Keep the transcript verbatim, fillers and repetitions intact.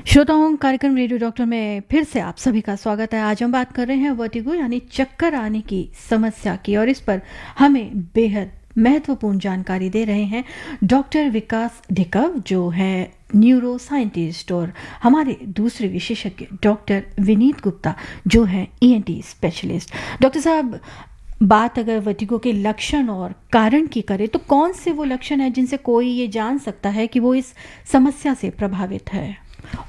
श्रोताओं, कार्यक्रम radio doctor में फिर से आप सभी का स्वागत है। आज हम बात कर रहे हैं वर्टिगो यानी चक्कर आने की समस्या की, और इस पर हमें बेहद महत्वपूर्ण जानकारी दे रहे हैं डॉक्टर विकास ढिकव, जो है न्यूरो साइंटिस्ट, और हमारे दूसरे विशेषज्ञ डॉक्टर विनीत गुप्ता, जो है ईएनटी स्पेशलिस्ट। डॉक्टर साहब, बात अगर वर्टिगो के लक्षण और कारण की करें तो कौन से वो लक्षण हैं जिनसे कोई ये जान सकता है कि वो इस समस्या से प्रभावित है?